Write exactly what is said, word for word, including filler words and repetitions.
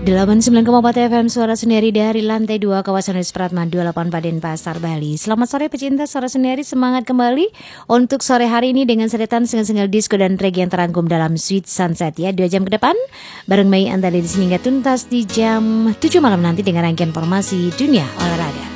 delapan puluh sembilan koma empat F M Suara Sendiri dari lantai dua kawasan Pratma dua puluh delapan Paden Pasar Bali. Selamat sore pecinta Suara Sendiri, semangat kembali untuk sore hari ini dengan seretan single-single disco dan reggae yang terangkum dalam Sweet Sunset ya. Dua jam ke depan bareng Mei Anda di sini hingga tuntas di jam tujuh malam nanti dengan rangkaian informasi dunia olahraga.